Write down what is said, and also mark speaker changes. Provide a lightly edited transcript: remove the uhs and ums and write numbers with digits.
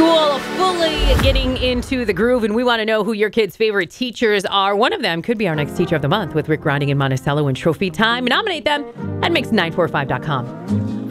Speaker 1: School fully getting into the groove, and we want to know who your kids' favorite teachers are. One of them could be our next Teacher of the Month with Rick Grinding and Monticello in Trophy Time. Nominate them at Mix945.com.